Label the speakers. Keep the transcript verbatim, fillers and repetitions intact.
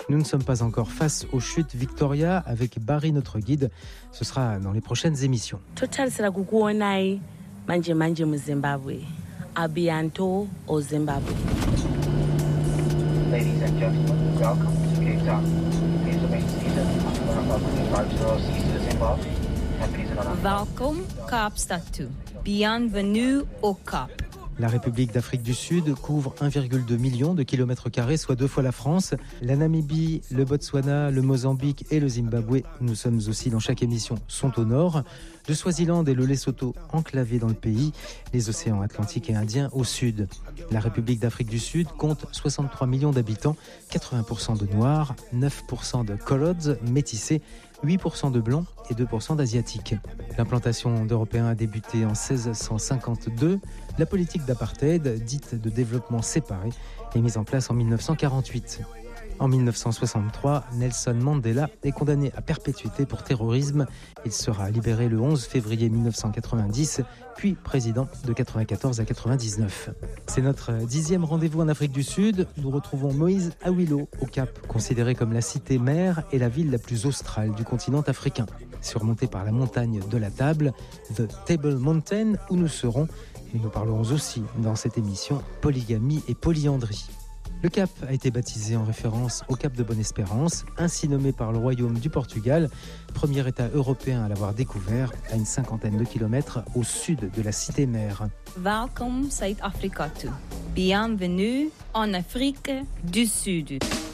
Speaker 1: Nous ne sommes pas encore face aux chutes Victoria avec Barry, notre guide. Ce sera dans les prochaines émissions.
Speaker 2: Total sera kukuonai manje manje mu Zimbabwe. Abianto au Zimbabwe.
Speaker 3: Ladies and gentlemen, welcome to Cape Town. Please remain seated until the Republic five zero cease to Zimbabwe. And please allow.
Speaker 4: Welkom Kaapstad toe. Bienvenue au Cap.
Speaker 1: La République d'Afrique du Sud couvre un virgule deux million de kilomètres carrés, soit deux fois la France. La Namibie, le Botswana, le Mozambique et le Zimbabwe, nous sommes aussi dans chaque émission, sont au nord. Le Swaziland et le Lesotho enclavés dans le pays, les océans Atlantique et Indien au sud. La République d'Afrique du Sud compte soixante-trois millions d'habitants, quatre-vingts pour cent de Noirs, neuf pour cent de Colods, métissés, huit pour cent de Blancs et deux pour cent d'Asiatiques. L'implantation d'Européens a débuté en seize cent cinquante-deux. La politique d'apartheid, dite de développement séparé, est mise en place en mille neuf cent quarante-huit. En mille neuf cent soixante-trois, Nelson Mandela est condamné à perpétuité pour terrorisme. Il sera libéré le onze février mille neuf cent quatre-vingt-dix, puis président de quatre-vingt-quatorze à quatre-vingt-dix-neuf. C'est notre dixième rendez-vous en Afrique du Sud. Nous retrouvons Moïse Awilo au Cap, considéré comme la cité-mère et la ville la plus australe du continent africain. Surmontée par la montagne de la Table, The Table Mountain, où nous serons. Mais nous parlerons aussi dans cette émission polygamie et polyandrie. Le Cap a été baptisé en référence au Cap de Bonne-Espérance, ainsi nommé par le Royaume du Portugal, premier État européen à l'avoir découvert, à une cinquantaine de kilomètres au sud de la cité-mère.
Speaker 4: Welkom Zuid-Afrika toe. Bienvenue en Afrique du Sud.